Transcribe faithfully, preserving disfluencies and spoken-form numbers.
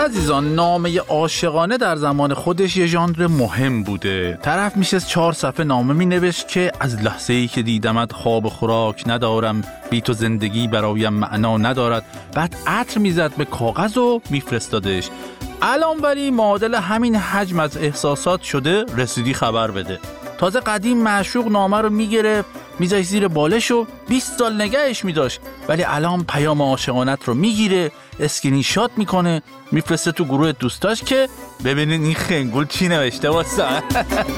عزیزان، نامه عاشقانه در زمان خودش یه ژانر مهم بوده. طرف میشه چهار صفحه نامه مینوشت که از لحظه‌ای که دیدمت خواب و خوراک ندارم، بی تو زندگی برایم معنا ندارد. بعد عطر میزد به کاغذ و میفرستادش. الان ولی معادل همین حجم از احساسات شده رسیدی خبر بده. تازه قدیم معشوق نامه رو میگرفت میذاش زیر بالش و بیست سال نگهش میداشت، ولی الان پیام عاشقانت رو میگیره، اسکرین شات میکنه، میفرسته تو گروه دوستاش که ببینین این خنگول چی نوشته واسه